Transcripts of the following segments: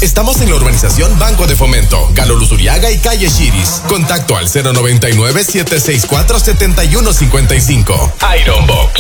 Estamos en la urbanización Banco de Fomento, Galo Luzuriaga y Calle Chiris. Contacto al 099-764-7155. Iron Box.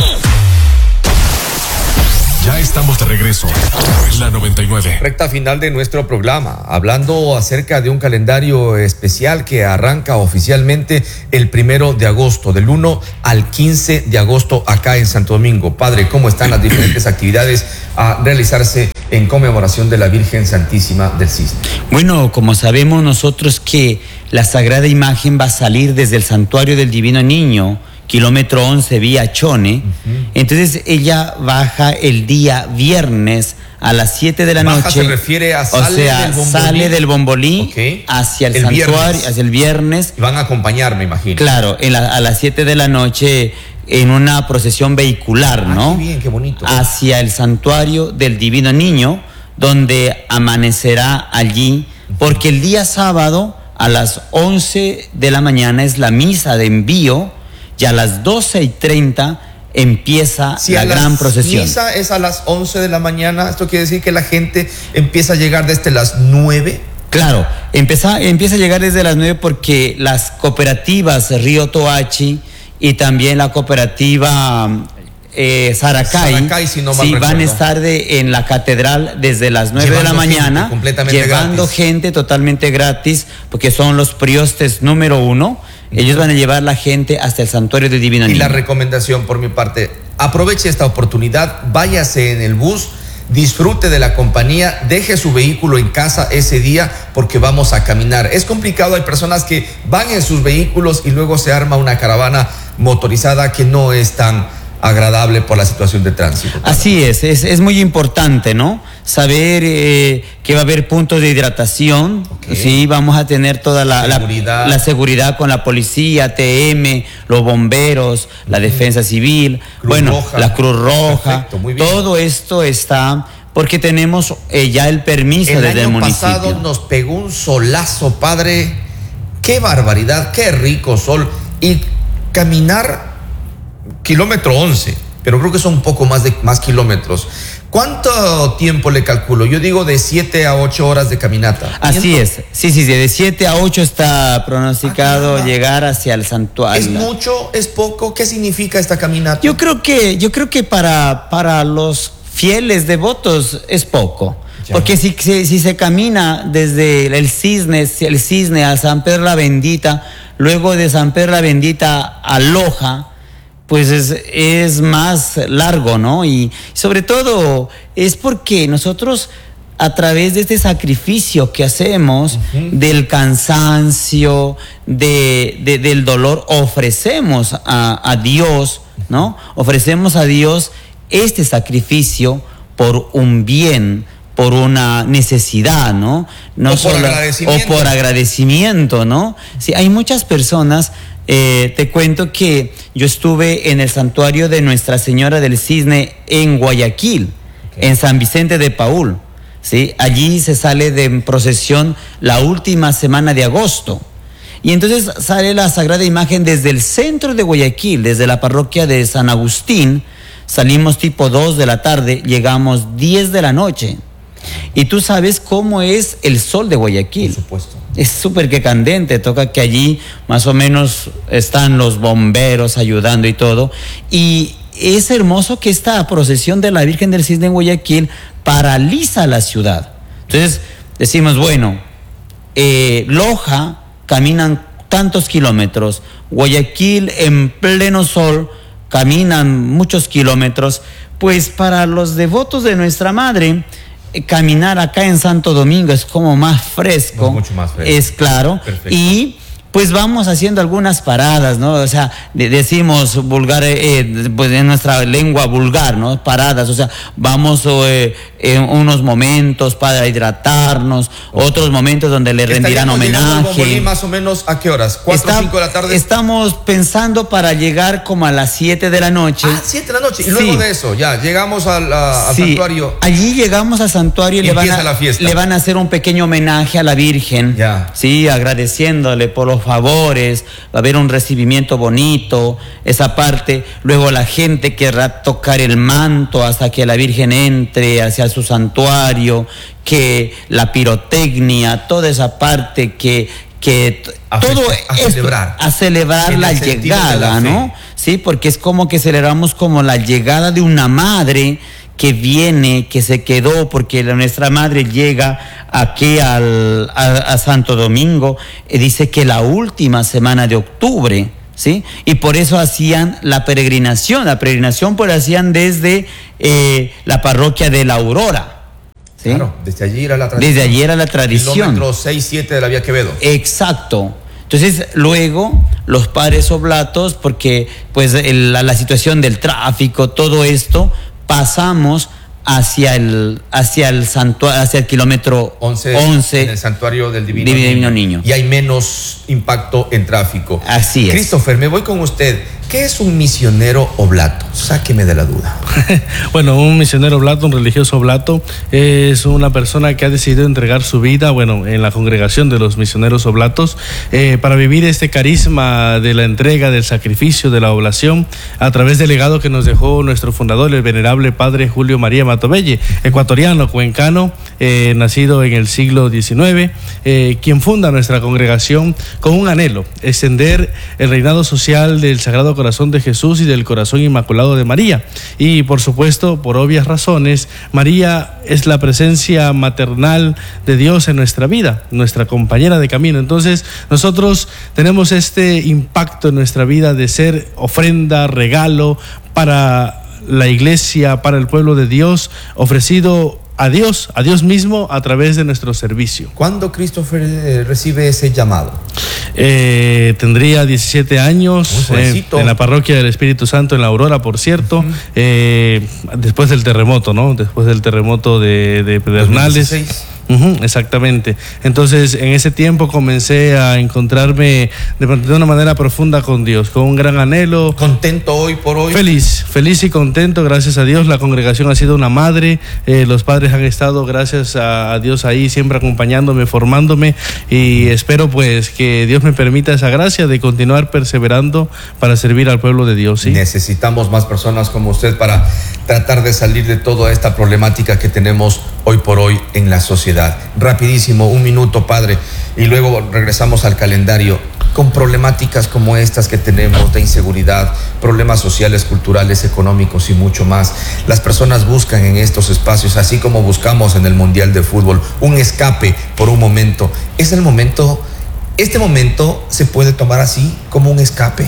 Ya estamos de regreso. La 99. Recta final de nuestro programa, hablando acerca de un calendario especial que arranca oficialmente el 1 de agosto, del 1 al 15 de agosto acá en Santo Domingo. Padre, ¿cómo están las diferentes actividades a realizarse en conmemoración de la Virgen Santísima del Cisne? Bueno, como sabemos nosotros que la Sagrada Imagen va a salir desde el Santuario del Divino Niño, kilómetro 11 vía Chone. Entonces ella baja el día viernes a las 7 de la noche. Se refiere a sale del Bombolí, okay, hacia el santuario, viernes. Hacia el viernes. Y van a acompañar, me imagino. Claro, a las 7 de la noche en una procesión vehicular, ¿no? Qué bien, qué bonito. Hacia el Santuario del Divino Niño, donde amanecerá allí, porque el día sábado a las 11 de la mañana es la misa de envío. Y a las 12:30 empieza la gran procesión. La misa es a las 11 de la mañana. Esto quiere decir que la gente empieza a llegar desde las 9. Claro, empieza a llegar desde las 9 porque las cooperativas Río Toachi y también la cooperativa Saracay, si no sí, van a estar en la catedral desde las 9 de la mañana, llevando gente totalmente gratis, porque son los priostes número 1. Ellos van a llevar la gente hasta el Santuario del Divino Niño. Y la recomendación por mi parte, aproveche esta oportunidad, váyase en el bus, disfrute de la compañía, deje su vehículo en casa ese día porque vamos a caminar. Es complicado, hay personas que van en sus vehículos y luego se arma una caravana motorizada que no es tan agradable por la situación de tránsito. Así es muy importante, ¿no? Saber que va a haber puntos de hidratación, okay. Sí, vamos a tener toda la seguridad con la policía, TM, los bomberos, la defensa civil, la Cruz Roja. Perfecto, muy bien. Todo esto está porque tenemos ya el permiso desde el municipio. El año pasado nos pegó un solazo, padre. Qué barbaridad, qué rico sol. Y caminar kilómetro 11, pero creo que son un poco más kilómetros. ¿Cuánto tiempo le calculo? Yo digo de 7 a 8 horas de caminata. Así es, sí, de 7 a 8 está pronosticado llegar hacia el santuario. ¿Es mucho? ¿Es poco? ¿Qué significa esta caminata? Yo creo que para los fieles devotos es poco. Ya. Porque si se camina desde el Cisne a San Pedro la Bendita, luego de San Pedro la Bendita a Loja, pues es más largo, ¿no? Y sobre todo es porque nosotros a través de este sacrificio que hacemos, del cansancio, del dolor, ofrecemos a Dios, ¿no? Ofrecemos a Dios este sacrificio por un bien, por una necesidad, ¿no? O por agradecimiento, ¿no? Sí, hay muchas personas. Te cuento que yo estuve en el santuario de Nuestra Señora del Cisne en Guayaquil, en San Vicente de Paúl, ¿sí? Allí se sale de procesión la última semana de agosto. Y entonces sale la Sagrada Imagen desde el centro de Guayaquil, desde la parroquia de San Agustín. Salimos tipo 2 de la tarde, llegamos 10 de la noche. Y tú sabes cómo es el sol de Guayaquil. Por supuesto. Es súper que candente, toca que allí más o menos están los bomberos ayudando y todo. Y es hermoso que esta procesión de la Virgen del Cisne en Guayaquil paraliza la ciudad. Entonces decimos, bueno, Loja caminan tantos kilómetros, Guayaquil en pleno sol caminan muchos kilómetros, pues para los devotos de Nuestra Madre, caminar acá en Santo Domingo es como más fresco, mucho más fresco. Es claro. Perfecto. Y pues vamos haciendo algunas paradas, ¿no? O sea, decimos vulgar, pues en nuestra lengua vulgar, ¿no? Paradas, o sea, vamos en unos momentos para hidratarnos, otros momentos donde le rendirán homenaje. ¿Más o menos a qué horas? ¿4 o 5 de la tarde? Estamos pensando para llegar como a las 7 de la noche. 7 de la noche. Y luego de eso, ya, llegamos al santuario. Allí llegamos al santuario y empieza la fiesta. Le van a hacer un pequeño homenaje a la Virgen. Ya. Sí, agradeciéndole por los favores, va a haber un recibimiento bonito, esa parte. Luego la gente querrá tocar el manto hasta que la Virgen entre hacia su santuario, que la pirotecnia, toda esa parte que todo a celebrar la llegada, ¿no? Sí, porque es como que celebramos como la llegada de una madre que viene, que se quedó, porque nuestra madre llega aquí a Santo Domingo, dice que la última semana de octubre, ¿sí? Y por eso hacían la peregrinación pues la hacían desde la parroquia de la Aurora. ¿Sí? Claro, desde allí era la tradición. Desde allí era la tradición. Kilómetro 6-7 de la vía Quevedo. Exacto. Entonces, luego, los padres oblatos, porque pues la situación del tráfico, todo esto, pasamos hacia el santuario, hacia el kilómetro 11 en el santuario del Divino Niño. Y hay menos impacto en tráfico. Así es. Christopher, me voy con usted. ¿Qué es un misionero oblato? Sáqueme de la duda. Bueno, un misionero oblato, un religioso oblato, es una persona que ha decidido entregar su vida, bueno, en la congregación de los misioneros oblatos, para vivir este carisma de la entrega, del sacrificio, de la oblación, a través del legado que nos dejó nuestro fundador, el venerable padre Julio María Matobelle, ecuatoriano, cuencano, nacido en el siglo XIX, quien funda nuestra congregación con un anhelo: extender el reinado social del Sagrado Corazón de Jesús y del Corazón Inmaculado de María. Y por supuesto, por obvias razones, María es la presencia maternal de Dios en nuestra vida, nuestra compañera de camino. Entonces, nosotros tenemos este impacto en nuestra vida de ser ofrenda, regalo para la iglesia, para el pueblo de Dios, ofrecido a Dios mismo a través de nuestro servicio. ¿Cuándo Christopher recibe ese llamado? Tendría 17 años, en la parroquia del Espíritu Santo en la Aurora, por cierto, después del terremoto, ¿no? Después del terremoto de Pedernales. 2016. Exactamente. Entonces, en ese tiempo comencé a encontrarme de una manera profunda con Dios, con un gran anhelo. ¿Contento hoy por hoy? Feliz y contento, gracias a Dios. La congregación ha sido una madre, los padres han estado, gracias a Dios, ahí siempre acompañándome, formándome, y espero pues que Dios me permita esa gracia de continuar perseverando para servir al pueblo de Dios, ¿sí? Necesitamos más personas como usted para tratar de salir de toda esta problemática que tenemos hoy por hoy en la sociedad. Rapidísimo, un minuto, padre, y luego regresamos al calendario. Con problemáticas como estas que tenemos de inseguridad, problemas sociales, culturales, económicos y mucho más, las personas buscan en estos espacios, así como buscamos en el Mundial de Fútbol, un escape por un momento. Es el momento, este momento se puede tomar así como un escape.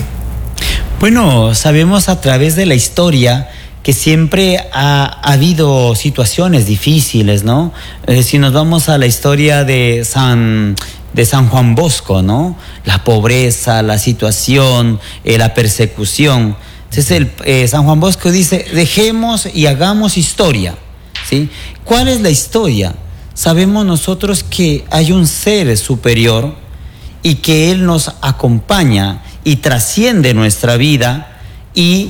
Bueno, sabemos a través de la historia que siempre ha habido situaciones difíciles, ¿no? Si nos vamos a la historia de San Juan Bosco, ¿no? La pobreza, la situación, la persecución. Entonces San Juan Bosco dice: dejemos y hagamos historia, ¿sí? ¿Cuál es la historia? Sabemos nosotros que hay un ser superior y que Él nos acompaña y trasciende nuestra vida, y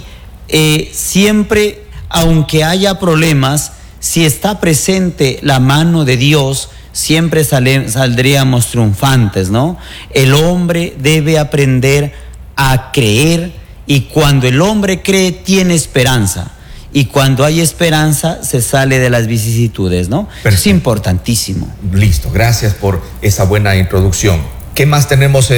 siempre, aunque haya problemas, si está presente la mano de Dios, siempre saldríamos triunfantes, ¿no? El hombre debe aprender a creer, y cuando el hombre cree tiene esperanza, y cuando hay esperanza se sale de las vicisitudes, ¿no? Es importantísimo. Listo, gracias por esa buena introducción. ¿Qué más tenemos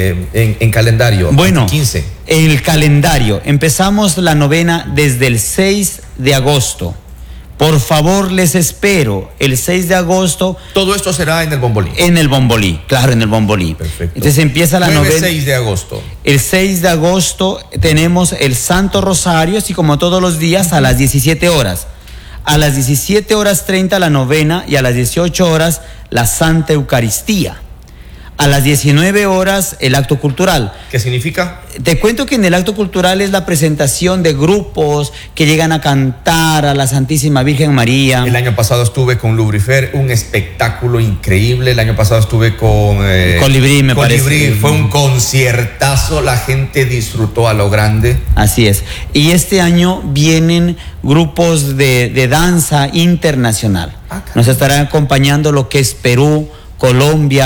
en calendario? Bueno, 15. El calendario. Empezamos la novena desde el 6 de agosto. Por favor, les espero. El 6 de agosto. Todo esto será en el Bombolí. En el Bombolí, claro, en el Bombolí. Perfecto. Entonces empieza la novena. El 6 de agosto. El 6 de agosto tenemos el Santo Rosario, así como todos los días, a las 17 horas. A las 17:30 la novena, y a las 18 horas la Santa Eucaristía. A las 19 horas el acto cultural. ¿Qué significa? Te cuento que en el acto cultural es la presentación de grupos que llegan a cantar a la Santísima Virgen María. El año pasado estuve con Lubrifer, un espectáculo increíble. El año pasado estuve con Colibrí, me parece. Fue un conciertazo, la gente disfrutó a lo grande. Así es. Y este año vienen grupos de danza internacional. Nos estarán acompañando lo que es Perú, Colombia,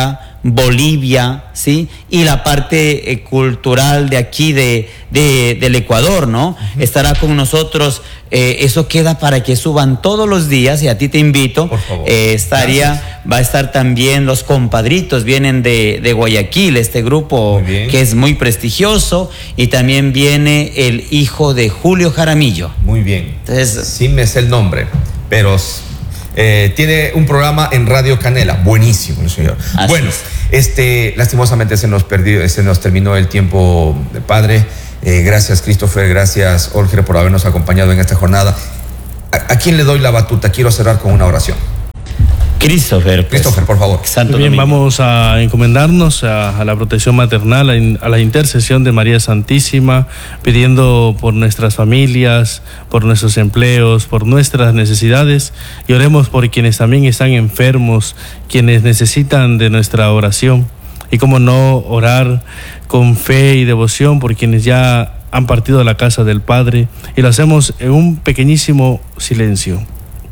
Bolivia, ¿sí? Y la parte cultural de aquí del Ecuador, ¿no? Estará con nosotros. Eso queda para que suban todos los días, y a ti te invito. Por favor. Va a estar también los compadritos, vienen de Guayaquil, este grupo que es muy prestigioso, y también viene el hijo de Julio Jaramillo. Muy bien. Entonces, sí me sé el nombre, pero tiene un programa en Radio Canela, buenísimo, señor. Bueno, lastimosamente se nos terminó el tiempo, padre. Gracias, Christopher, gracias, Olger, por habernos acompañado en esta jornada. ¿A quién le doy la batuta? Quiero cerrar con una oración. Christopher, por favor. Santo Bien, Domingo. vamos a encomendarnos a la protección maternal, a la intercesión de María Santísima, pidiendo por nuestras familias, por nuestros empleos, por nuestras necesidades, y oremos por quienes también están enfermos, quienes necesitan de nuestra oración, y cómo no orar con fe y devoción por quienes ya han partido a la casa del Padre, y lo hacemos en un pequeñísimo silencio.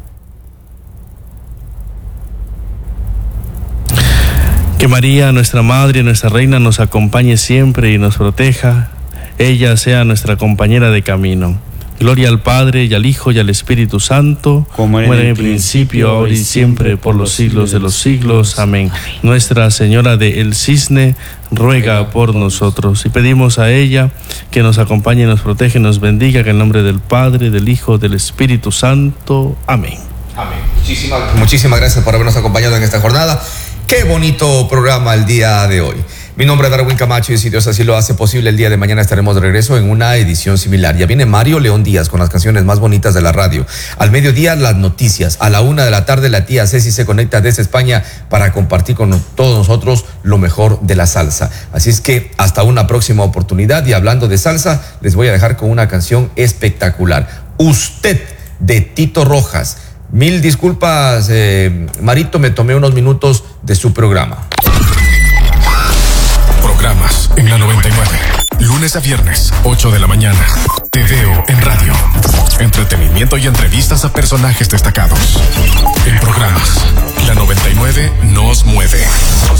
Que María, nuestra Madre y nuestra Reina, nos acompañe siempre y nos proteja. Ella sea nuestra compañera de camino. Gloria al Padre, y al Hijo, y al Espíritu Santo, como era en el principio, ahora y siempre, por los siglos de los siglos. Amén. Nuestra Señora de El Cisne, ruega por nosotros. Y pedimos a ella que nos acompañe, nos protege, nos bendiga, que en el nombre del Padre, del Hijo, del Espíritu Santo. Amén. Amén. Muchísimas gracias por habernos acompañado en esta jornada. Qué bonito programa el día de hoy. Mi nombre es Darwin Camacho, y si Dios así lo hace posible, el día de mañana estaremos de regreso en una edición similar. Ya viene Mario León Díaz con las canciones más bonitas de la radio. Al mediodía, las noticias. A la 1 de la tarde, la tía Ceci se conecta desde España para compartir con todos nosotros lo mejor de la salsa. Así es que hasta una próxima oportunidad. Y hablando de salsa, les voy a dejar con una canción espectacular. Usted, de Tito Rojas. Mil disculpas, Marito, me tomé unos minutos de su programa. Programas en la 99. Lunes a viernes, 8 de la mañana. Te veo en radio. Entretenimiento y entrevistas a personajes destacados. En programas, la 99 nos mueve.